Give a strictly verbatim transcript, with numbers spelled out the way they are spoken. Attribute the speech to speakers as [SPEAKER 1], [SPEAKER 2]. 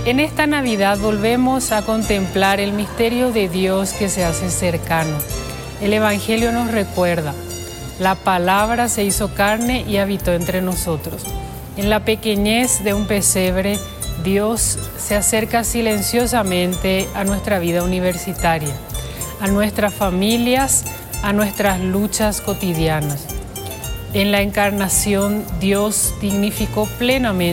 [SPEAKER 1] En esta Navidad volvemos a contemplar el misterio de Dios que se hace cercano. El Evangelio nos recuerda, la palabra se hizo carne y habitó entre nosotros. En la pequeñez de un pesebre, Dios se acerca silenciosamente a nuestra vida universitaria, a nuestras familias, a nuestras luchas cotidianas. En la encarnación, Dios dignificó plenamente